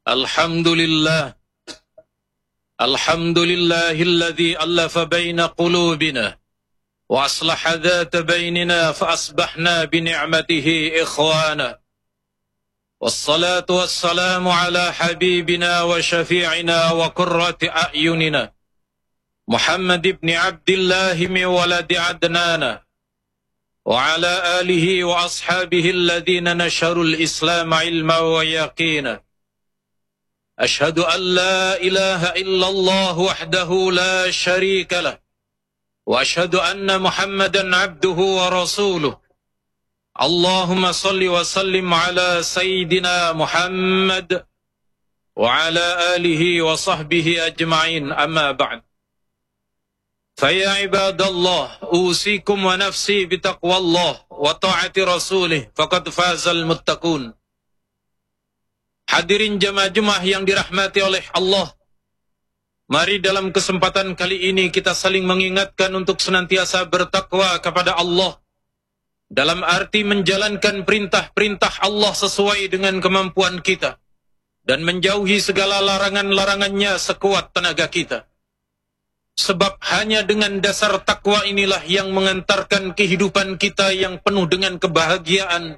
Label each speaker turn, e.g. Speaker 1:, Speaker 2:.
Speaker 1: الحمد لله الذي ألف بين قلوبنا وأصلح ذات بيننا فأصبحنا بنعمته إخوانا، والصلاة والسلام على حبيبنا وشفيعنا وقرة أعيننا محمد بن عبد الله من ولد عدنان، وعلى آله وأصحابه الذين نشروا الإسلام علما ويقينا. أشهد أن لا إله إلا الله وحده لا شريك له، وأشهد أن محمدا عبده ورسوله. اللهم صل وسلم على سيدنا محمد وعلى آله وصحبه أجمعين، أما بعد. فيا عباد الله، أوصيكم ونفسي بتقوى الله وطاعة رسوله فقد فاز المتقون. Hadirin jemaah-jemaah yang dirahmati oleh Allah, mari dalam kesempatan kali ini kita saling mengingatkan untuk senantiasa bertakwa kepada Allah, dalam arti menjalankan perintah-perintah Allah sesuai dengan kemampuan kita, dan menjauhi segala larangan-larangannya sekuat tenaga kita. Sebab hanya dengan dasar takwa inilah yang mengantarkan kehidupan kita yang penuh dengan kebahagiaan,